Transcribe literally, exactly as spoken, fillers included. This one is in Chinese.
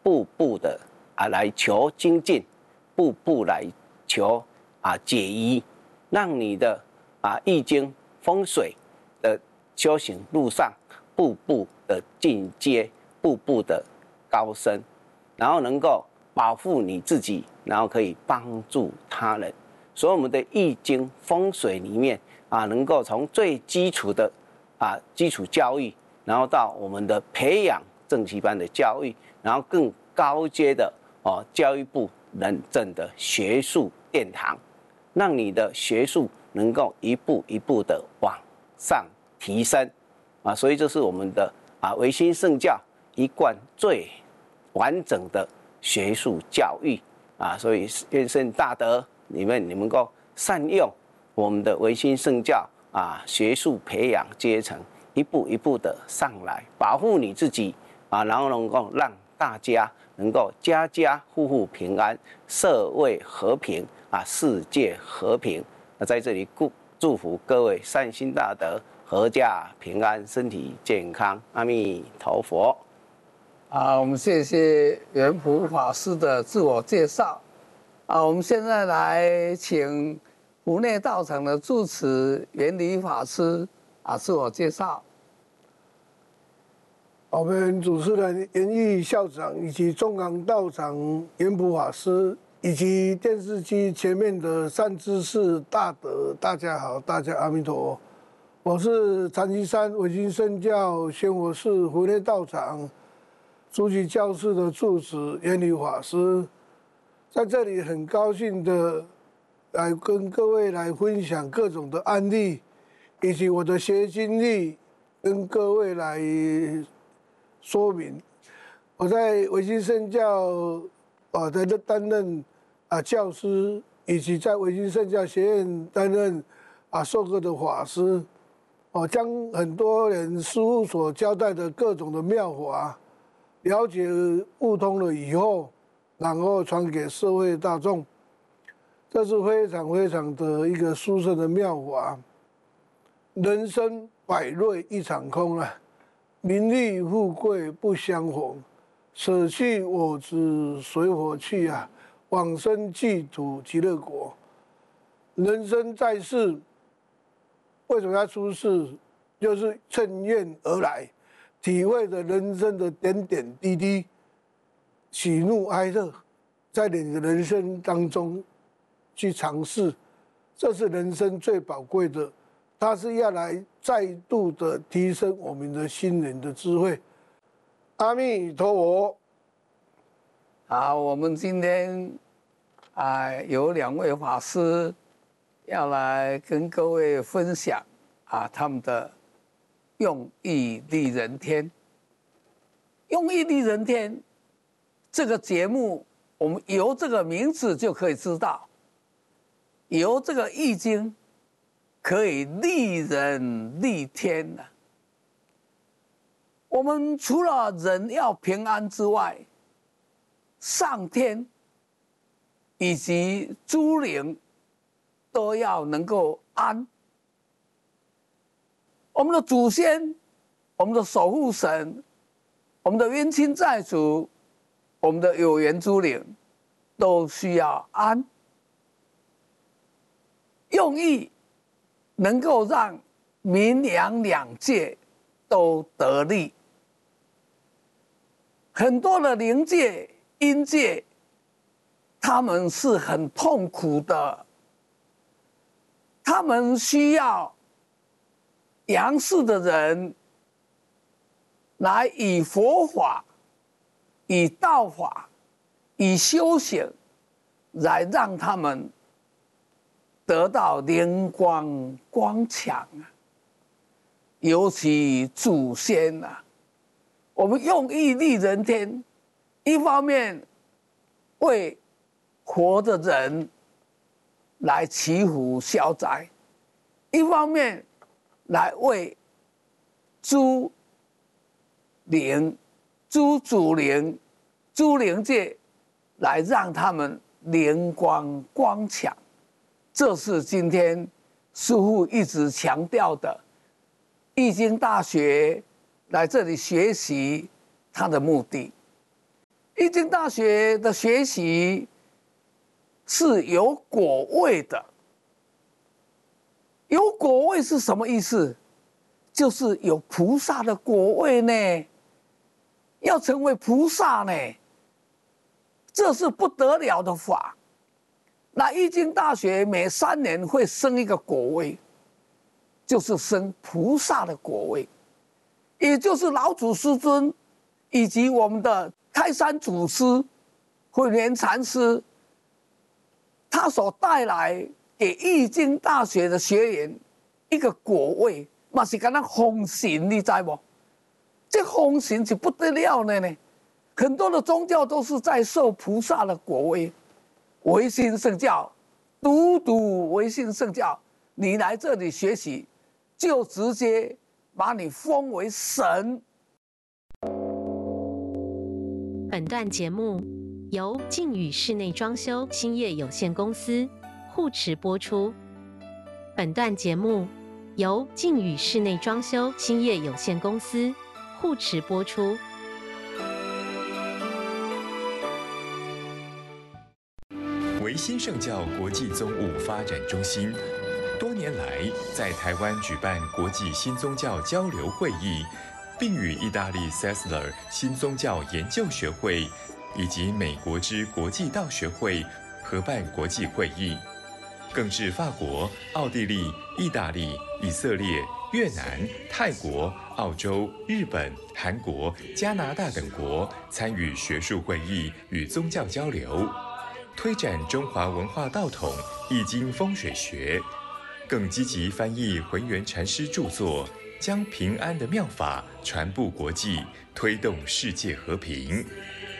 步步的啊来求精进，步步来求啊解疑，让你的啊易经风水的修行路上步步的进阶，步步的高深，然后能够保护你自己，然后可以帮助他人。所以我们的易经风水里面啊，能够从最基础的啊基础教育，然后到我们的培养正习班的教育，然后更高阶的哦教育部认证的学术殿堂，让你的学术能够一步一步的往上提升啊。所以这是我们的啊维新圣教一贯最完整的学术教育啊。所以愿圣大德你们你们能够善用我们的维新圣教啊学术培养阶层，一步一步的上来，保护你自己啊，然后能够让大家能够家家户户平安，社会和平啊，世界和平。那在这里祝祝福各位善心大德阖家平安，身体健康，阿弥陀佛。 啊，我们谢谢圆普法师的自我介绍。啊，我们现在来请湖内道场的住持圆理法师啊自我介绍。 我们主持人圆义校长以及中港道场圆普法师，以及电视机前面的善知识大德，大家好，大家阿弥陀佛。我是禅七山维新圣教仙佛寺湖内道场主席教室的住持圆理法师，在这里很高兴的来跟各位来分享各种的案例，以及我的学经历，跟各位来说明。我在维新圣教啊在这担任啊教师，以及在维新圣教学院担任啊授课的法师，哦，将很多人师父所交代的各种的妙法了解悟通了以后，然后传给社会大众，这是非常非常的一个殊胜的妙法。人生百瑞一场空啊，名利富贵不相逢，舍弃我执随我去啊，往生净土极乐国。人生在世，为什么要出世？就是趁愿而来，体会着人生的点点滴滴，喜怒哀乐，在你的人生当中去尝试，这是人生最宝贵的。它是要来再度的提升我们的心灵的智慧。阿弥陀佛。 好，我们今天啊有两位法师要来跟各位分享啊他们的用意利人天。用意利人天这个节目，我们由这个名字就可以知道，由这个易经可以利人利天啊。我们除了人要平安之外，上天以及诸灵都要能够安。我们的祖先，我们的守护神，我们的冤亲债主，我们的有缘诸灵都需要安。用意能够让民阳两界都得利。很多的灵界、阴界，他们是很痛苦的，他们需要阳世的人来以佛法、以道法、以修行，来让他们得到灵光光强啊。尤其祖先啊，我们用意利人天，一方面为活的人来祈福消灾，一方面来为诸灵、诸祖灵、诸灵界来让他们灵光光强。这是今天师父一直强调的，易经大学来这里学习它的目的。 易经大学的学习是有果位的。有果位是什么意思？就是有菩萨的果位呢。要成为菩萨呢，这是不得了的法。那易经大学每三年会升一个果位，就是升菩萨的果位，也就是老祖师尊以及我们的开山祖师慧远禅师，他所带来给易经大学的学员一个果位，嘛是敢那封神，你知不？这封神是不得了的呢。很多的宗教都是在受菩萨的果位。唯心圣教，独独唯心圣教，你来这里学习，就直接把你封为神。 本段节目由靖宇室内装修兴业有限公司护持播出。本段节目由靖宇室内装修兴业有限公司护持播出。 唯心圣教国际宗务发展中心多年来在台湾举办国际新宗教交流会议，并与意大利 Sessler 新宗教研究学会以及美国之国际道学会合办国际会议，更至法国、奥地利、意大利、以色列、越南、泰国、澳洲、日本、韩国、加拿大等国参与学术会议与宗教交流，推展中华文化道统、易经风水学，更积极翻译浑元禅师著作，将平安的妙法传布国际，推动世界和平。